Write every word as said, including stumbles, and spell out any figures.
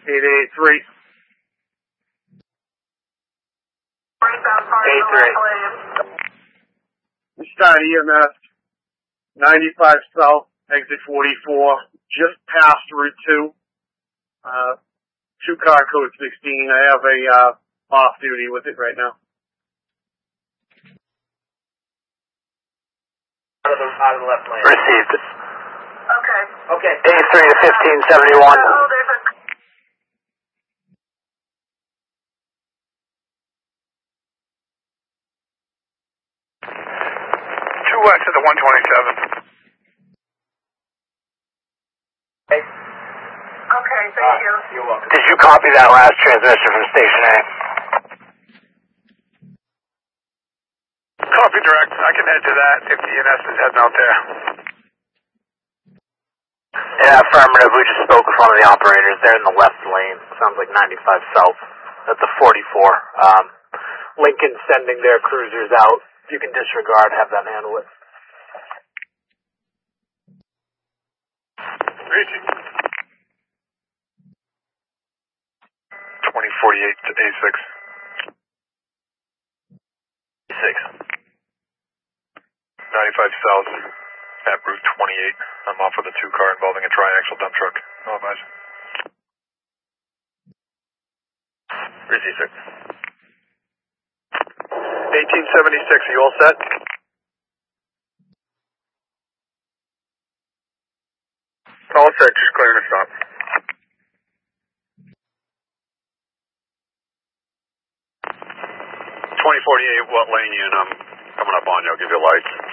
eight eight three. eight three. We start E M S ninety-five South, exit forty-four, just past Route two. Uh, two car code sixteen. I have a, uh, off duty with it right now. Out of the, out of the left lane. Received. Okay. Okay. eight three to fifteen seventy-one. Oh, there's a... Two west of the one twenty-seven. Okay. Okay, thank you. You're welcome. Did you copy that last transmission from Station A? Copy direct. I can head to that if the E N S is heading out there. Yeah, affirmative. We just spoke with one of the operators. They're in the left lane. Sounds like ninety-five South. That's a forty-four. Um, Lincoln sending their cruisers out. You can disregard, have them handle it. Easy. twenty forty-eight to A six. A six. ninety-five South at Route twenty-eight. I'm off with a two car involving a triaxle dump truck. No advisor. Receive, sir. eighteen seventy-six, are you all set? All set, just clearing to stop. twenty forty-eight, what lane you in? I'm coming up on you, I'll give you lights.